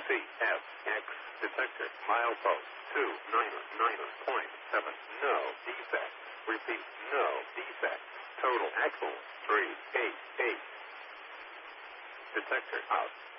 CFX detector. Milepost 299.7. No defect. Repeat, no defect. Total axle 388. Detector out.